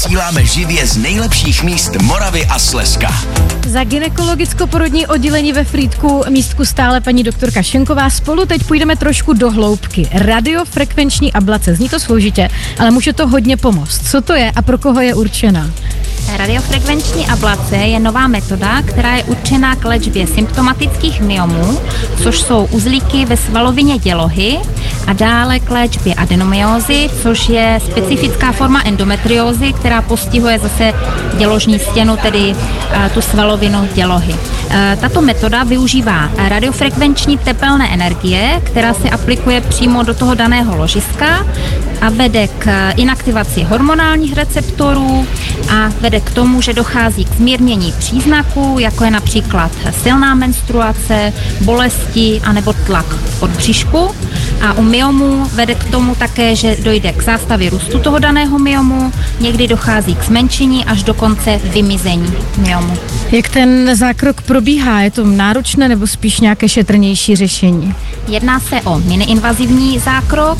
Vysíláme živě z nejlepších míst Moravy a Slezska. Za gynekologicko-porodní oddělení ve Frýdku místku stále paní doktorka Schenková. Spolu teď půjdeme trošku do hloubky. Radiofrekvenční ablace. Zní to složitě, ale může to hodně pomoct. Co to je a pro koho je určená? Radiofrekvenční ablace je nová metoda, která je určená k léčbě symptomatických myomů, což jsou uzlíky ve svalovině dělohy, a dále k léčbě adenomyózy, což je specifická forma endometriózy, která postihuje zase děložní stěnu, tedy tu svalovinu dělohy. Tato metoda využívá radiofrekvenční tepelné energie, která se aplikuje přímo do toho daného ložiska a vede k inaktivaci hormonálních receptorů a vede k tomu, že dochází k zmírnění příznaků, jako je například silná menstruace, bolesti anebo tlak v podbříšku. A u myomů vede k tomu také, že dojde k zástavě růstu toho daného myomu, někdy dochází k zmenšení až do konce vymizení myomu. Jak ten zákrok probíhá? Je to náročné nebo spíš nějaké šetrnější řešení? Jedná se o miniinvazivní zákrok,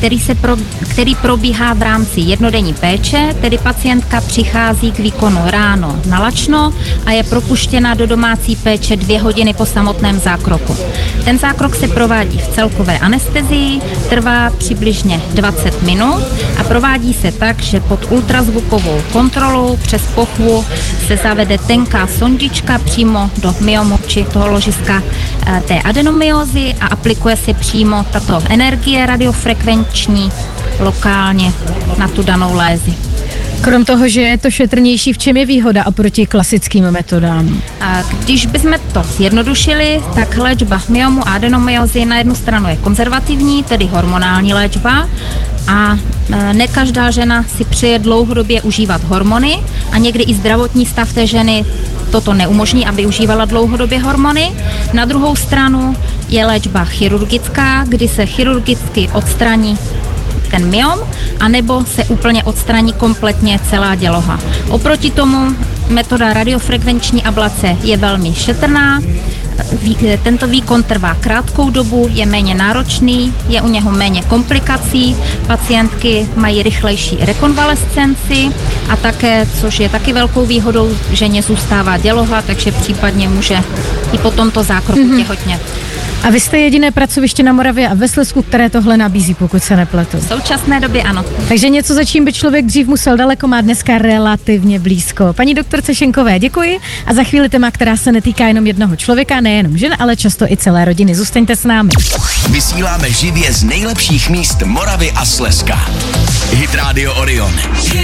který probíhá v rámci jednodenní péče, tedy pacientka přichází k výkonu ráno na lačno a je propuštěna do domácí péče 2 hodiny po samotném zákroku. Ten zákrok se provádí v celkové anestezii, trvá přibližně 20 minut a provádí se tak, že pod ultrazvukovou kontrolou přes pochvu se zavede tenká sondička přímo do myomu či toho ložiska té adenomyózy a aplikuje se přímo tato energie radiofrekvenční lokálně na tu danou lézi. Krom toho, že je to šetrnější, v čem je výhoda oproti klasickým metodám? Když bychom to zjednodušili, tak léčba myomu a adenomyózy na jednu stranu je konzervativní, tedy hormonální léčba, a ne každá žena si přeje dlouhodobě užívat hormony a někdy i zdravotní stav té ženy toto neumožní, aby užívala dlouhodobě hormony. Na druhou stranu je léčba chirurgická, kdy se chirurgicky odstraní ten myom, anebo se úplně odstraní kompletně celá děloha. Oproti tomu metoda radiofrekvenční ablace je velmi šetrná, tento výkon trvá krátkou dobu, je méně náročný, je u něho méně komplikací, pacientky mají rychlejší rekonvalescenci a také, což je taky velkou výhodou, ženě zůstává děloha, takže případně může i po tomto zákroku těhotnět. A vy jste jediné pracoviště na Moravě a ve Slezsku, které tohle nabízí, pokud se nepletu. V současné době ano. Takže něco, za čím by člověk dřív musel daleko, má dneska relativně blízko. Paní doktorce Schenkové děkuji a za chvíli téma, která se netýká jenom jednoho člověka, nejenom žen, ale často i celé rodiny. Zůstaňte s námi. Vysíláme živě z nejlepších míst Moravy a Slezska. Hit Radio Orion.